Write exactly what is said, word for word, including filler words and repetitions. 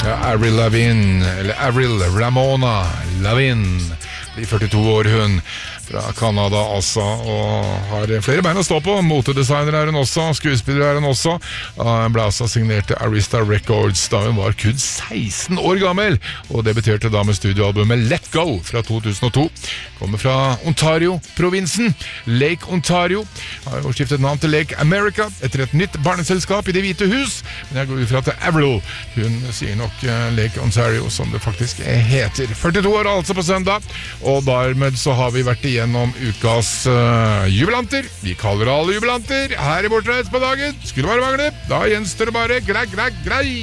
Avril Lavigne, eller Avril Ramona Lavigne. Blir førtito år hun, fra Canada altså, og har flere bein å stå på. Motedesigner er hun også, skuespiller er hun også. Hun ble altså signert til Arista Records da hun var kun seksten år gammel, og debuterte da med studioalbumet Let Go fra to tusen og to. Kommer fra Ontario-provinsen, Lake Ontario. Har jo skiftet navn til Lake America etter et nytt barneselskap i Det hvite hus, men jeg går ut fra til Avril. Hun sier nok Lake Ontario, som det faktisk heter. førtito år altså på søndag, og dermed så har vi vært igjennom ukas uh, jubilanter. Vi kaller alle jubilanter her i Bortreist på dagen. Skulle bare mangle. Da gjenstår det bare grei, grei, grei.